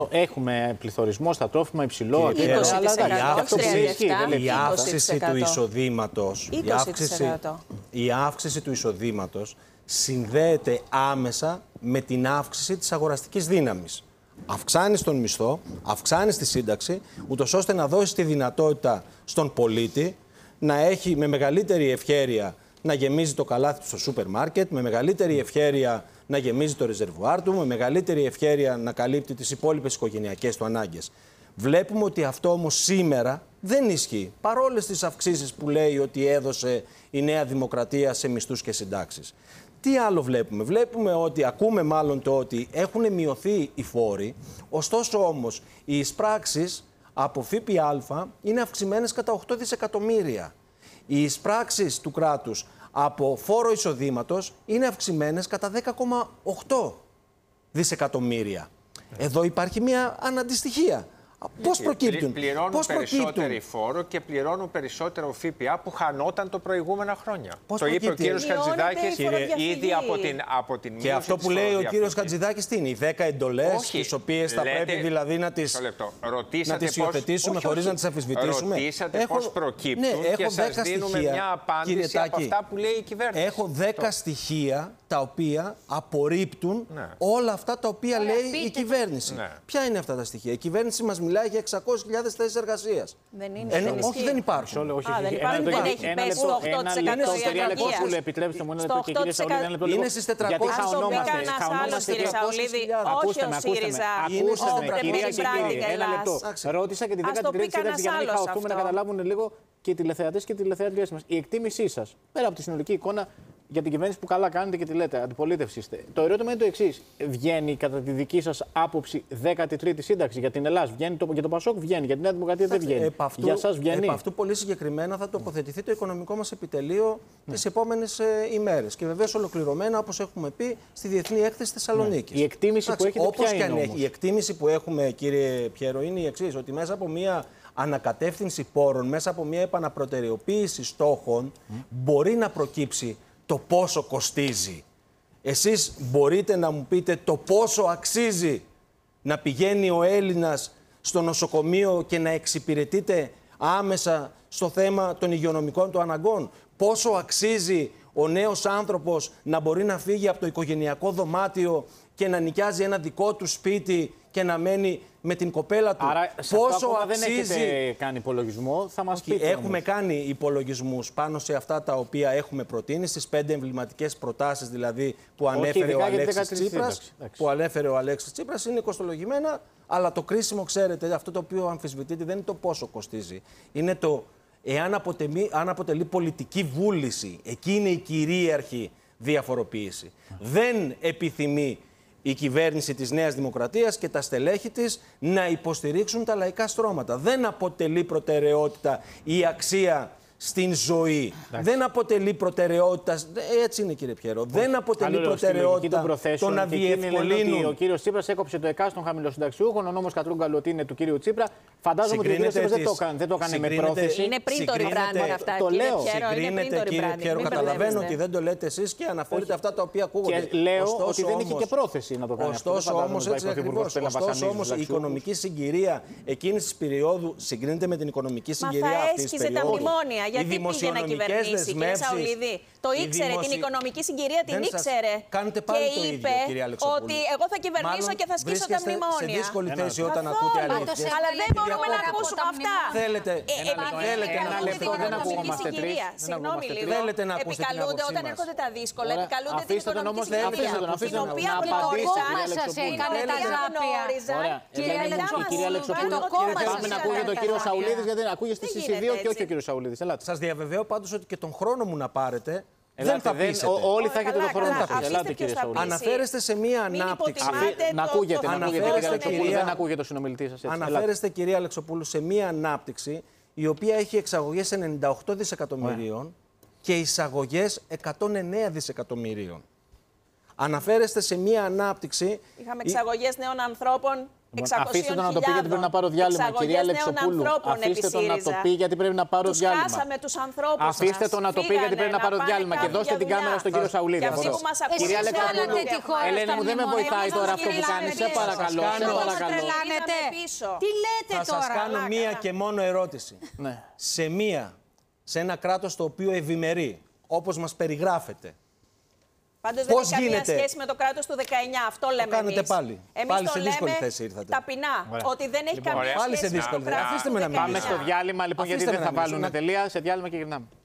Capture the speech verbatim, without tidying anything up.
Έχουμε πληθωρισμό στα τρόφιμα υψηλό, είκοσι τοις εκατό. η αύξηση του εισοδήματος, η αύξηση, η αύξηση του εισοδήματος συνδέεται άμεσα με την αύξηση της αγοραστικής δύναμης. Αυξάνεις τον μισθό, αυξάνεις τη σύνταξη, ούτως ώστε να δώσεις τη δυνατότητα στον πολίτη να έχει με μεγαλύτερη ευχέρεια να γεμίζει το καλάθι του στο σούπερ μάρκετ, με μεγαλύτερη ευχέρεια να γεμίζει το ρεζερβουάρ του, με μεγαλύτερη ευχέρεια να καλύπτει τις υπόλοιπες οικογενειακές του ανάγκες. Βλέπουμε ότι αυτό όμως σήμερα δεν ισχύει, παρόλες τις αυξήσεις που λέει ότι έδωσε η Νέα Δημοκρατία σε μισθούς και συντάξεις. Τι άλλο βλέπουμε? Βλέπουμε ότι, ακούμε μάλλον το ότι έχουν μειωθεί οι φόροι, ωστόσο όμως οι εισπράξεις από ΦΠΑ είναι αυξημένες κατά οκτώ δισεκατομμύρια. Οι εισπράξεις του κράτους από φόρο εισοδήματος είναι αυξημένες κατά δέκα κόμμα οκτώ δισεκατομμύρια. Εδώ υπάρχει μια αναντιστοιχία. Πώς προκύπτουν? Πληρώνουν Πώς περισσότεροι φόρο και πληρώνουν περισσότερο ΦΠΑ που χανόταν το προηγούμενα χρόνια. Πώς το είπε ο κύριος Χατζηδάκης ήδη από την, από την και αυτό που λέει ο κύριος Χατζηδάκης τι είναι? Οι δέκα εντολές, τις οποίες θα λέτε, πρέπει δηλαδή να τις, να τις υιοθετήσουμε πώς, χωρίς όχι, να τις αμφισβητήσουμε. Ρωτήσατε έχω, πώς προκύπτουν, ναι, και σας δίνουμε στοιχεία, μια απάντηση από αυτά που λέει η κυβέρνηση. Έχω δέκα στοιχεία τα οποία απορρίπτουν ναι. όλα αυτά τα οποία Ωραία, λέει πείτε. η κυβέρνηση. Ναι. Ποια είναι αυτά τα στοιχεία? Η κυβέρνηση μας μιλάει για εξακόσιες χιλιάδες θέσεις εργασίας. Δεν είναι. Εν, δεν όχι, δεν υπάρχουν. Όχι, Α, δεν υπάρχουν. Δεν έχει πέσει στο οκτώ τοις εκατό η ανεργία. Επιτρέψτε μου ένα λεπτό και κύριε Σαουλίδη, ένα λεπτό. Είναι στις τετρακόσιες. Ας το πει κανένας άλλος, κύριε Σαουλίδη, όχι ο ΣΥΡΙΖΑ. Ακούστε με, κυρία και κύριοι, ένα λεπτό. Ρώτησα και τη δέκατη τρίτη σύνταξη για να μην χαωθούμε, να καταλάβουν λίγο και οι τηλεθεατές και οι τηλεθεατριές μας. Η εκτίμησή σας, πέρα από τη συνολική εικόνα για την κυβέρνηση που καλά κάνετε και τη λέτε, αντιπολίτευση είστε. Το ερώτημα είναι το εξής. Βγαίνει κατά τη δική σας άποψη δέκατη τρίτη σύνταξη για την Ελλάδα? Βγαίνει το, για το ΠΑΣΟΚ βγαίνει, για την Νέα Δημοκρατία δεν βγαίνει. Επ αυτού, για σας βγαίνει? Επ' αυτού πολύ συγκεκριμένα θα τοποθετηθεί το οικονομικό μας επιτελείο ναι. τις επόμενες ε, ημέρες. Και βεβαίως ολοκληρωμένα, όπως έχουμε πει, στη Διεθνή Έκθεση Θεσσαλονίκης. Ναι. Η εκτίμηση Εντάξει, που έχετε ποια είναι όμως? Η εκτίμηση που έχουμε, κύριε Πιέρο, είναι η εξής, ότι μέσα από μια ανακατεύθυνση πόρων, μέσα από μια επαναπροτεραιοποίηση στόχων, mm. μπορεί να προκύψει το πόσο κοστίζει. Εσείς μπορείτε να μου πείτε το πόσο αξίζει να πηγαίνει ο Έλληνας στο νοσοκομείο και να εξυπηρετείται άμεσα στο θέμα των υγειονομικών του αναγκών? Πόσο αξίζει ο νέος άνθρωπος να μπορεί να φύγει από το οικογενειακό δωμάτιο και να νοικιάζει ένα δικό του σπίτι και να μένει με την κοπέλα του? Άρα, σε πόσο αυτό αξίζει... δεν έχετε κάνει υπολογισμό, θα μας πείτε. Έχουμε όμως. κάνει υπολογισμούς πάνω σε αυτά τα οποία έχουμε προτείνει, στις πέντε εμβληματικές προτάσεις δηλαδή που ανέφερε, ο Αλέξης Τσίπρας, που ανέφερε ο Αλέξης Τσίπρας, είναι κοστολογημένα, αλλά το κρίσιμο, ξέρετε, αυτό το οποίο αμφισβητείται δεν είναι το πόσο κοστίζει. Είναι το εάν αποτελεί, αν αποτελεί πολιτική βούληση. Εκεί είναι η κυρίαρχη διαφοροποίηση. Mm. Δεν επιθυμεί η κυβέρνηση της Νέας Δημοκρατίας και τα στελέχη της να υποστηρίξουν τα λαϊκά στρώματα. Δεν αποτελεί προτεραιότητα η αξία στην ζωή. Εντάξει. Δεν αποτελεί προτεραιότητα. Έτσι είναι, κύριε Πιέρο. Όχι. Δεν αποτελεί Άλλο προτεραιότητα το να διευκολύνουν. Ο κύριος Τσίπρας έκοψε το εκάστον χαμηλοσυνταξιούχων. Ο νόμος Κατρούγκαλου ότι είναι του κύριου Τσίπρα. Φαντάζομαι ότι ο κύριος Τσίπρας δεν το έκανε, δεν το έκανε με πρόθεση. Είναι πριν το rebranding αυτά. Το λέω. Συγκρίνεται, κύριε Πιέρο. Καταλαβαίνω ότι δεν το λέτε εσείς και αναφέρετε αυτά τα οποία ακούγονται. Και λέω ότι δεν είχε και πρόθεση να το κάνει. Ωστόσο όμως έτσι ακριβώς. Ωστόσο όμως η οικονομική συγκυρία εκείνης της περίοδου συγκρίνεται με την οικονομική συγκυρία αυτής της περίοδου. Γιατί πήγε να κυβερνήσει, κύριε Σαουλίδη? Το ήξερε, δημοσι... την οικονομική συγκυρία την ήξερε. Κάνετε πάλι και το είπε ίδιο, κύριε Αλεξοπούλου. Ότι εγώ θα κυβερνήσω Μάλλον και θα σκίσω τα μνημόνια. Σε δύσκολη θέση όταν ακούτε αλήθειες. Αλλά δεν μπορούμε να ακούσουμε αυτά. Θέλετε ένα λεπτό, δεν ακούμαστε τρεις. Συγγνώμη λίγο. Θέλετε να ακούσετε την άποψή μας. Όταν έρχονται τα δύσκολα, επικαλούνται την οικονομική συγκυρία. Την οποία γνώριζα. Κύριε Αλεξοπούλου, πάμε να ακούγεται ο κύριος Σαουλίδης, γιατί ακούγεστε εσείς οι δύο και όχι ο κύριος Σαουλίδης. Σας διαβεβαιώ πάντως ότι και τον χρόνο μου να πάρετε Ελάτε, δεν θα δεν, πείσετε. Όλοι θα έχετε τον χρόνο να πείσετε. Ελάτε, κύριε Σαουλίδη. Αναφέρεστε σε μία ανάπτυξη. Να ακούγεται, να ακούγεται, κυρία... δεν ακούγεται ο συνομιλητής σας. Έτσι. Αναφέρεστε, κυρία Αλεξοπούλου, σε μία ανάπτυξη η οποία έχει εξαγωγές ενενήντα οκτώ δισεκατομμυρίων και εισαγωγές εκατόν εννέα δισεκατομμυρίων. Αναφέρεστε σε μία ανάπτυξη... Είχαμε εξαγωγές νέων ανθρώπων εξακόσιες χιλιάδες. Αφήστε τον να το πει γιατί πρέπει να πάρω διάλειμμα. Κυρία Αλεξοπούλου, αφήστε τον να το πει γιατί πρέπει να πάρω διάλειμμα. Χάσαμε τους ανθρώπους. Αφήστε τον να το πει γιατί πρέπει να πάρω διάλειμμα και δώστε την κάμερα στον κύριο Σαουλίδη. Κυρία Αλεξοπούλου, Ελένη μου, δεν με βοηθάει τώρα αυτό που κάνει. Σε παρακαλώ. Τι λέτε τώρα? Θα σας κάνω μία και μόνο ερώτηση. Σε μία, σε ένα κράτος το οποίο ευημερεί, όπως μας περιγράφεται. Πάντως δεν έχει καμία σχέση με το κράτος του δεκαεννιά. Αυτό λέμε το κάνετε εμείς. πάλι. Εμείς πάλι το σε δύσκολη λέμε θέση ήρθατε. Ταπεινά. Ωραία. Ότι δεν έχει λοιπόν, καμία πάλι σχέση σε δύσκολη με το κράτος θέση. του δεκαεννιά. Πάμε στο διάλειμμα λοιπόν, Αφήστε γιατί δεν θα να βάλουν τελεία. Σε διάλειμμα και γυρνάμε.